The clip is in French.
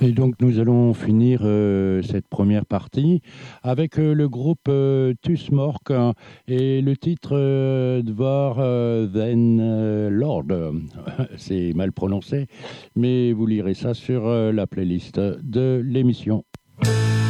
Et donc nous allons finir cette première partie avec le groupe Tusmork et le titre Dvar Then Lord. C'est mal prononcé, mais vous lirez ça sur la playlist de l'émission.